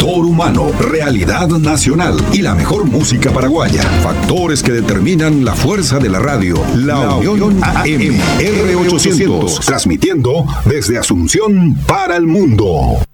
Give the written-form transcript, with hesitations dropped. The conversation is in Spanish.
Factor humano, realidad nacional y la mejor música paraguaya. Factores que determinan la fuerza de la radio. La Unión AM R800, transmitiendo desde Asunción para el mundo.